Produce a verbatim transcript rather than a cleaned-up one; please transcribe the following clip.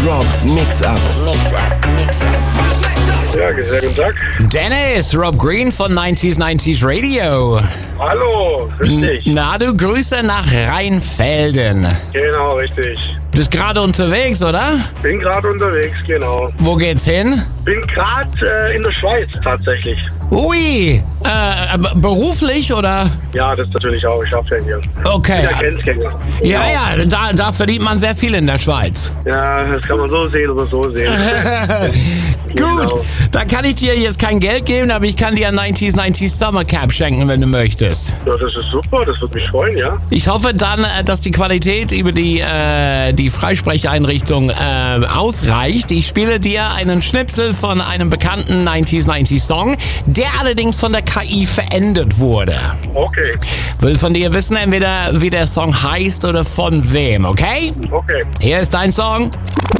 Robs Mix-Up. Mix-Up, Mix-Up. Ja, sehr guten Tag. Dennis, Rob Green von neunzig neunzig Radio. Hallo, richtig. Na, du, Grüße nach Rheinfelden. Genau, richtig. Bist gerade unterwegs, oder? Bin gerade unterwegs, genau. Wo geht's hin? Bin gerade äh, in der Schweiz tatsächlich. Ui, äh, b- beruflich oder? Ja, das natürlich auch. Ich hab's ja hier. Okay. Ich bin der Grenzgänger. Ja, ja, da, da verdient man sehr viel in der Schweiz. Ja, das kann man so sehen oder so sehen. Gut, Genau. da kann ich dir jetzt kein Geld geben, aber ich kann dir ein neunzig neunzig Summer Cap schenken, wenn du möchtest. Ja, das ist super, das würde mich freuen, ja. Ich hoffe dann, äh, dass die Qualität über die, äh, die Freisprecheinrichtung äh, ausreicht. Ich spiele dir einen Schnipsel von einem bekannten neunzig neunzig Song, der allerdings von der K I verändert wurde. Okay, Will von dir wissen, entweder wie der Song heißt oder von wem, okay? okay. Hier ist dein Song.